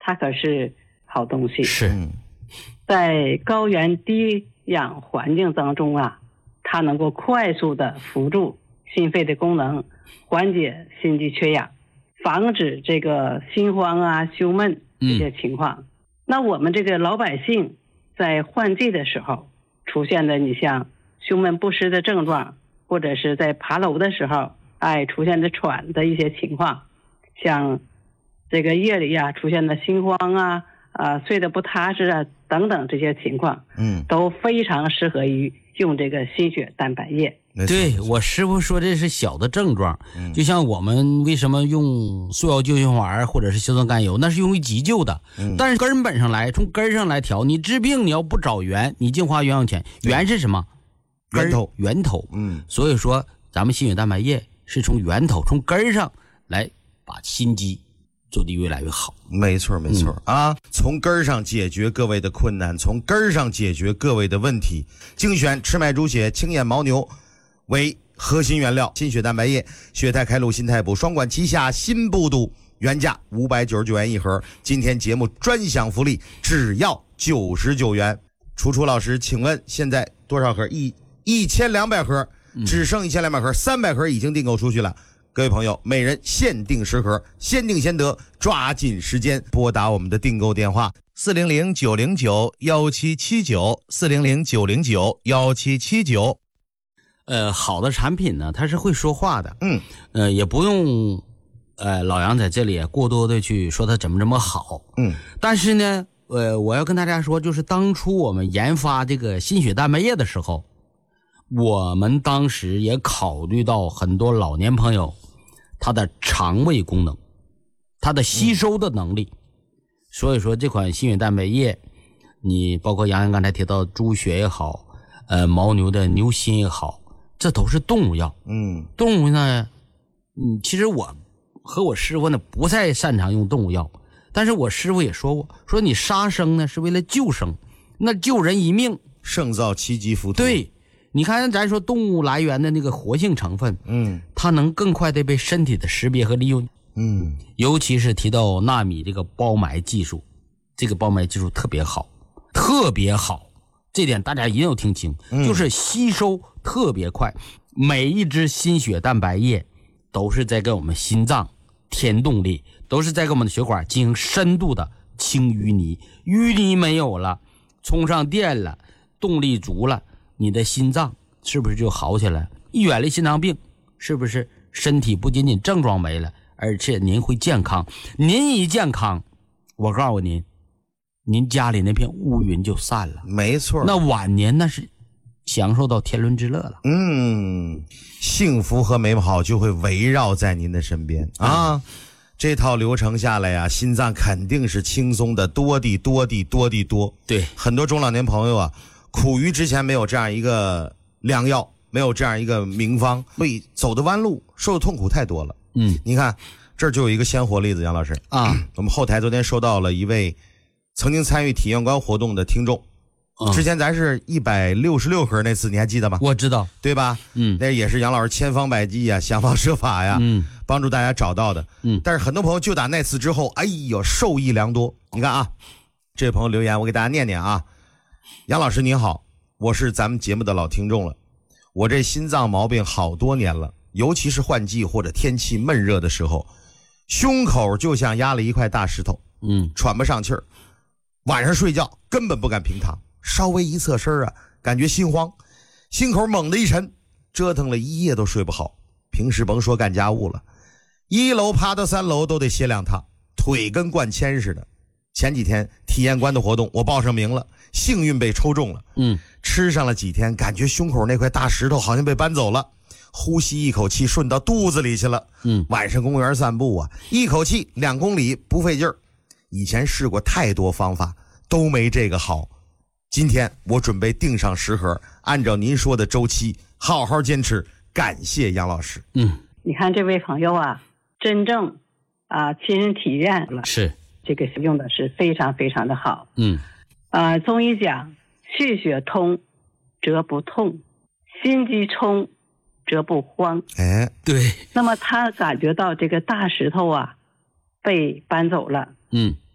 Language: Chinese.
它可是好东西。 是， 在高原低氧环境当中啊，它能够快速的辅助心肺的功能，缓解心肌缺氧，防止这个心慌啊、胸闷这些情况。那我们这个老百姓在换季的时候出现的，你像胸闷不适的症状，或者是在爬楼的时候，出现的喘的一些情况，像这个夜里啊出现的心慌啊、睡得不踏实啊等等这些情况，都非常适合于用这个心血蛋白液。 对，我师傅说这是小的症状，就像我们为什么用速效救心丸或者是硝酸甘油，那是用于急救的，但是根本上来，从根上来调，你治病你要不找源，你净花冤枉钱。源是什么？源头。所以说咱们心血蛋白液是从源头从根上来把心肌做得越来越好。 没错啊，从根上解决各位的困难，从根上解决各位的问题。精选赤麦猪血青眼牦牛为核心原料，心血蛋白液，血态开路心态补，双管齐下，心不堵，原价599元一盒，今天节目专享福利，只要99元。楚老师，请问现在多少盒？1200盒，只剩1200盒，300盒已经订购出去了。各位朋友，每人限定10盒，先订先得，抓紧时间拨打我们的订购电话400-909-1779，400-909-1779。 好的产品呢，它是会说话的。也不用老杨在这里过多的去说它怎么好。但是呢，我要跟大家说，就是当初我们研发这个心血蛋白液的时候，我们当时也考虑到很多老年朋友他的肠胃功能，他的吸收的能力。所以说这款心血蛋白液，你包括杨洋刚才提到猪血也好，牦牛的牛心也好，这都是动物药。动物呢，其实我和我师傅呢不太擅长用动物药，但是我师傅也说过，说你杀生呢是为了救生，那救人一命， 胜造七级浮屠。 对，你看咱说动物来源的那个活性成分，它能更快的被身体的识别和利用。尤其是提到纳米这个包埋技术，这个包埋技术特别好，这点大家一定要听清，就是吸收特别快。每一支心血蛋白液都是在给我们心脏添动力，都是在给我们的血管进行深度的清淤泥。淤泥没有了，充上电了，动力足了，你的心脏是不是就好起来？一远离心脏病，是不是身体不仅仅症状没了，而且您会健康？您一健康，我告诉您，您家里那片乌云就散了。 没错， 那晚年那是享受到天伦之乐了。 幸福和美好就会围绕在您的身边啊！这套流程下来呀，心脏肯定是轻松的多。对，很多中老年朋友啊，苦于之前没有这样一个良药，没有这样一个名方，所以走的弯路，受的痛苦太多了。你看这儿就有一个鲜活例子，杨老师啊，我们后台昨天收到了一位曾经参与体验馆活动的听众。之前咱是166盒那次，你还记得吗？ 我知道， 对吧？那也是杨老师千方百计呀，想方设法呀，帮助大家找到的。但是很多朋友就打那次之后，哎呦，受益良多。你看啊，这位朋友留言，我给大家念念啊。杨老师您好，我是咱们节目的老听众了，我这心脏毛病好多年了，尤其是换季或者天气闷热的时候，胸口就像压了一块大石头，喘不上气儿，晚上睡觉根本不敢平躺。稍微一侧身啊，感觉心慌，心口猛地一沉，折腾了一夜都睡不好。平时甭说干家务了，1楼爬到3楼都得歇2趟，腿跟灌铅似的。前几天体验官的活动我报上名了，幸运被抽中了。吃上了几天，感觉胸口那块大石头好像被搬走了，呼吸一口气顺到肚子里去了。晚上公园散步啊，一口气2公里不费劲儿。以前试过太多方法都没这个好。今天我准备订上10盒，按照您说的周期好好坚持，感谢杨老师。 你看这位朋友啊，真正亲身体验了， 是这个用的是非常非常的好。中医讲气血通则不痛，心肌充则不慌。 对。 那么他感觉到这个大石头啊被搬走了，